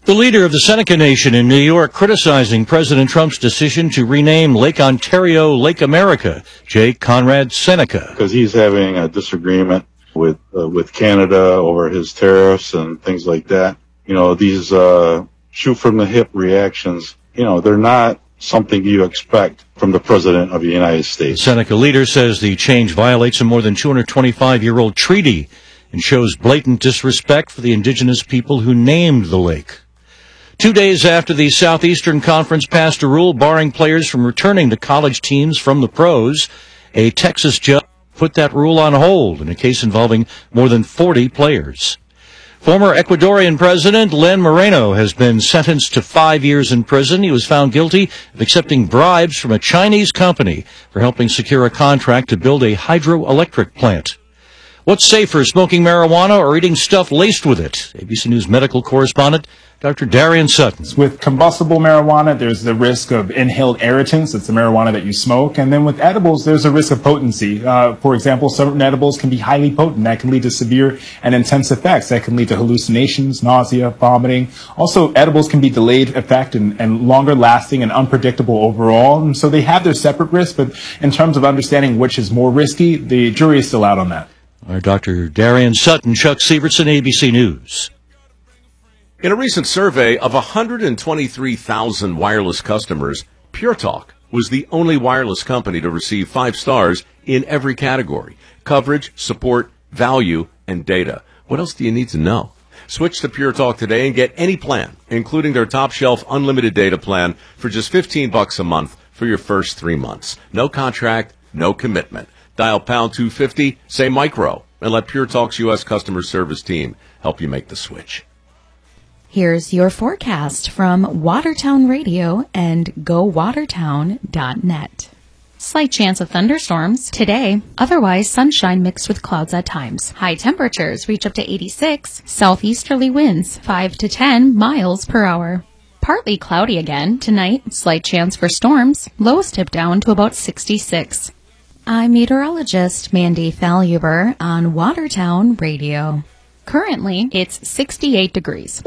The leader of the Seneca Nation in New York criticizing President Trump's decision to rename Lake Ontario Lake America. Jake Conrad Seneca. Because he's having a disagreement with Canada over his tariffs and things like that. You know, these shoot from the hip reactions, you know, they're not something you expect from the President of the United States. The Seneca leader says the change violates a more than 225-year-old treaty and shows blatant disrespect for the indigenous people who named the lake. 2 days after the Southeastern Conference passed a rule barring players from returning to college teams from the pros, a Texas judge put that rule on hold in a case involving more than 40 players. Former Ecuadorian President Len Moreno has been sentenced to 5 years in prison. He was found guilty of accepting bribes from a Chinese company for helping secure a contract to build a hydroelectric plant. What's safer, smoking marijuana or eating stuff laced with it? ABC News medical correspondent Dr. Darian Sutton. With combustible marijuana, there's the risk of inhaled irritants. It's the marijuana that you smoke. And then with edibles, there's a risk of potency. For example, certain edibles can be highly potent. That can lead to severe and intense effects. That can lead to hallucinations, nausea, vomiting. Also, edibles can be delayed effect and longer lasting and unpredictable overall. And so they have their separate risks, but in terms of understanding which is more risky, the jury is still out on that. Our Dr. Darian Sutton, Chuck Severson, ABC News. In a recent survey of 123,000 wireless customers, Pure Talk was the only wireless company to receive 5 stars in every category: coverage, support, value, and data. What else do you need to know? Switch to Pure Talk today and get any plan, including their top shelf unlimited data plan, for just $15 a month for your first 3 months. No contract, no commitment. Dial pound 250, say micro, and let Pure Talk's U.S. customer service team help you make the switch. Here's your forecast from Watertown Radio and GoWatertown.net. Slight chance of thunderstorms today, otherwise sunshine mixed with clouds at times. High temperatures reach up to 86, southeasterly winds 5 to 10 miles per hour. Partly cloudy again tonight, slight chance for storms, lows tip down to about 66. I'm meteorologist Mandy Faluber on Watertown Radio. Currently, it's 68 degrees.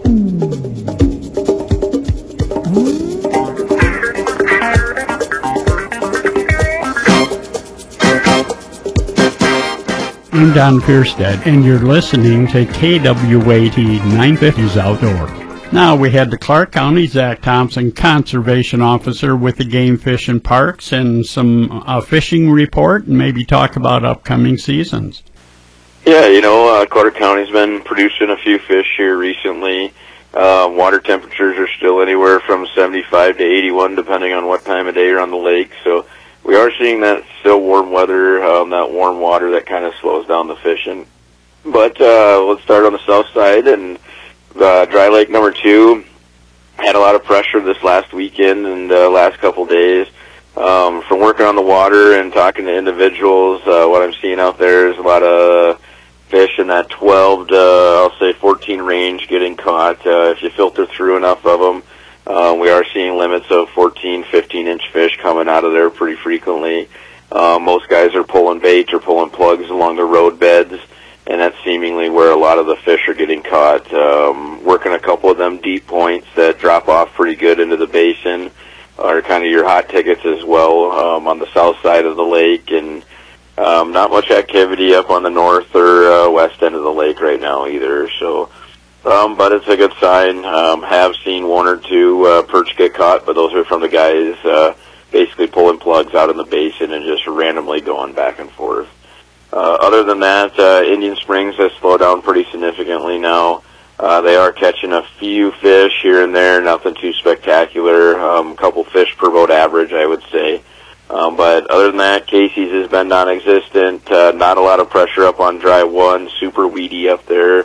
I'm Don Fierstead, and you're listening to KWAT 950's Outdoor. Now we head to Clark County. Zach Thompson, Conservation Officer with the Game Fish and Parks, and some fishing report, and maybe talk about upcoming seasons. Yeah, you know, Clark County's been producing a few fish here recently. Water temperatures are still anywhere from 75 to 81, depending on what time of day you're on the lake. So we are seeing that still warm weather, that warm water that kind of slows down the fishing. But let's start on the south side, and Dry Lake number 2 had a lot of pressure this last weekend and last couple days. From working on the water and talking to individuals, what I'm seeing out there is a lot of fish in that 12 to, I'll say, 14 range getting caught. If you filter through enough of them, we are seeing limits of 14, 15-inch fish coming out of there pretty frequently. Most guys are pulling bait or pulling plugs along the road beds, and that's seemingly where a lot of the fish are getting caught. Working a couple of them deep points that drop off pretty good into the basin are kind of your hot tickets as well, on the south side of the lake, and not much activity up on the north or west end of the lake right now either. So, but it's a good sign. Have seen 1 or 2 perch get caught, but those are from the guys basically pulling plugs out in the basin and just randomly going back and forth. Other than that, Indian Springs has slowed down pretty significantly now. They are catching a few fish here and there, nothing too spectacular. A couple fish per boat average, I would say. But other than that, Casey's has been non-existent. Not a lot of pressure up on Dry 1. Super weedy up there.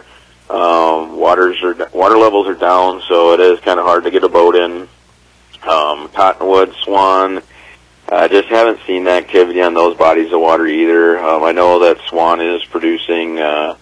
Water levels are down, so it is kind of hard to get a boat in. Cottonwood, Swan. Just haven't seen the activity on those bodies of water either. I know that Swan is producing, an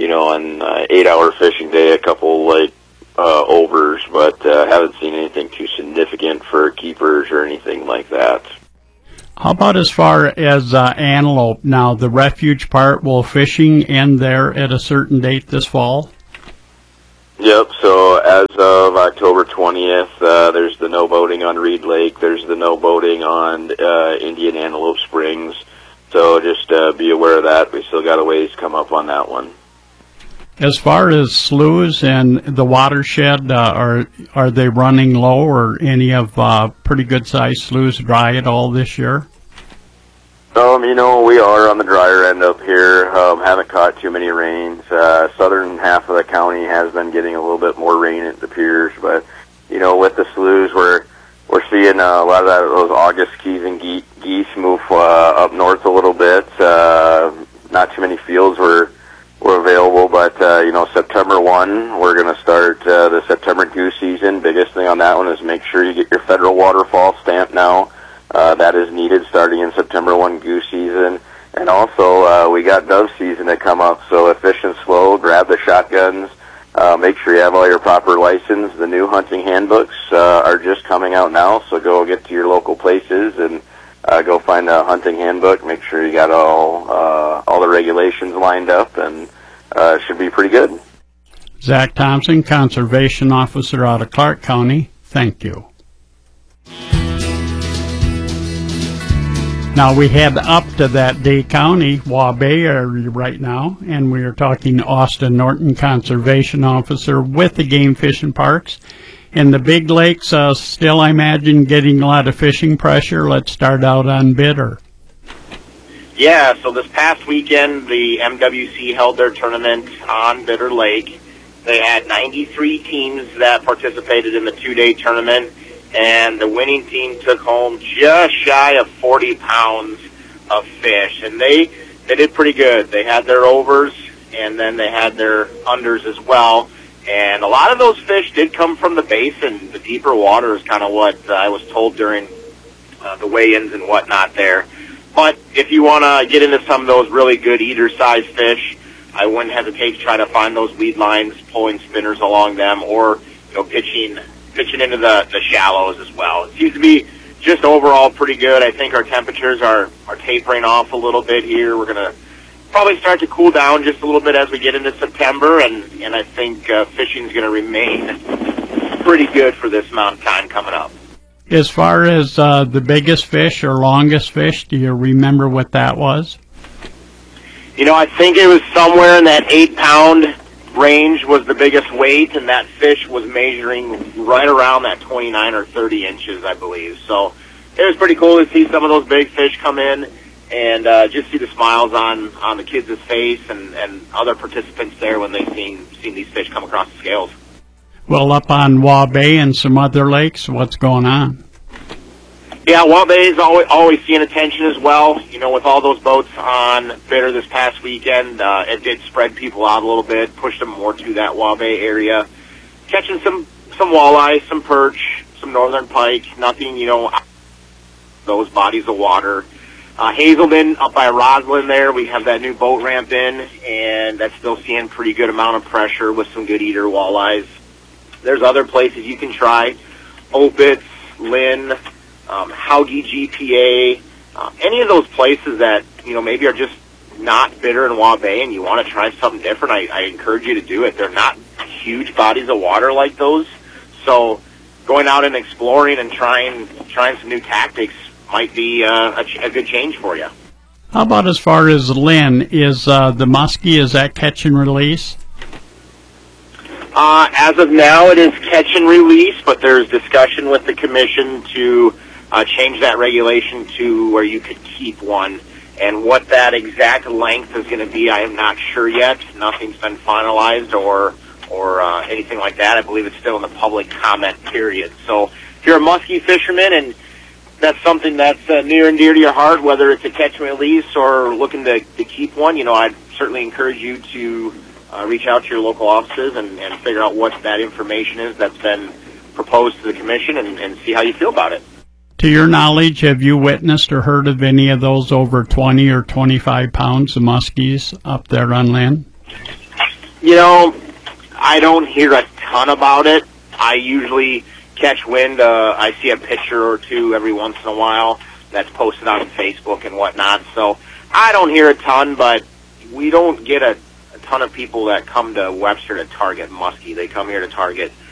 8-hour fishing day, a couple overs, but haven't seen anything too significant for keepers or anything like that. How about as far as antelope? Now, the refuge part, will fishing end there at a certain date this fall? Yep, so as of October 20th, there's the no boating on Reed Lake. There's the no boating on Indian Antelope Springs. So just be aware of that. We still got a ways to come up on that one. As far as sloughs and the watershed, are they running low, or any of pretty good-sized sloughs dry at all this year? We are on the drier end up here. Haven't caught too many rains. Southern half of the county has been getting a little bit more rain, it appears. But, with the sloughs, we're seeing a lot of those August keys and geese move up north a little bit. Not too many fields were available, but, September 1, we're going to start the September goose season. Biggest thing on that one is make sure you get your federal waterfall stamp now. That is needed starting in September 1 goose season. And also, we got dove season to come up, so if fishing slow, grab the shotguns. Make sure you have all your proper license. The new hunting handbooks are just coming out now, so go get to your local places and go find a hunting handbook. Make sure you got all the regulations lined up, and it should be pretty good. Zach Thompson, Conservation Officer out of Clark County, thank you. Now, we head up to that Day County, Waubay area right now, and we are talking to Austin Norton, Conservation Officer with the Game Fish and Parks. And the big lakes, still, I imagine, getting a lot of fishing pressure. Let's start out on Bitter. Yeah, so this past weekend, the MWC held their tournament on Bitter Lake. They had 93 teams that participated in the two-day tournament, and the winning team took home just shy of 40 pounds of fish. And they did pretty good. They had their overs, and then they had their unders as well. And a lot of those fish did come from the basin. The deeper water is kind of what I was told during the weigh-ins and whatnot there. But if you want to get into some of those really good eater-sized fish, I wouldn't hesitate to try to find those lead lines, pulling spinners along them, or pitching into the shallows as well. It seems to be just overall pretty good. I think our temperatures are tapering off a little bit here. We're going to probably start to cool down just a little bit as we get into September, and I think fishing is going to remain pretty good for this amount of time coming up. As far as the biggest fish or longest fish, do you remember what that was? I think it was somewhere in that 8-pound range was the biggest weight, and that fish was measuring right around that 29 or 30 inches, I believe. So it was pretty cool to see some of those big fish come in and just see the smiles on the kids' face and other participants there when they've seen these fish come across the scales. Well, up on Waubay and some other lakes, what's going on? Yeah, Waubay is always seeing attention as well. With all those boats on Bitter this past weekend, it did spread people out a little bit, pushed them more to that Waubay area. Catching some walleye, some perch, some northern pike, nothing, those bodies of water. Hazelden up by Roslyn there, we have that new boat ramp in, and that's still seeing pretty good amount of pressure with some good eater walleyes. There's other places you can try, Opitz, Lynn, Hauge GPA, any of those places that, maybe are just not Bitter and Waubay and you want to try something different, I encourage you to do it. They're not huge bodies of water like those, so going out and exploring and trying some new tactics might be a good change for you. How about as far as Lynn? Is the muskie, is that catch and release? As of now, it is catch and release, but there's discussion with the commission to change that regulation to where you could keep one. And what that exact length is going to be, I am not sure yet. Nothing's been finalized or anything like that. I believe it's still in the public comment period. So if you're a muskie fisherman and that's something that's near and dear to your heart, whether it's a catch and release or looking to keep one, I'd certainly encourage you to reach out to your local offices and figure out what that information is that's been proposed to the commission and see how you feel about it. To your knowledge, have you witnessed or heard of any of those over 20 or 25 pounds of muskies up there on land? I don't hear a ton about it. I usually catch wind. I see a picture or two every once in a while that's posted on Facebook and whatnot. So I don't hear a ton, but we don't get a ton of people that come to Webster to target muskie. They come here to target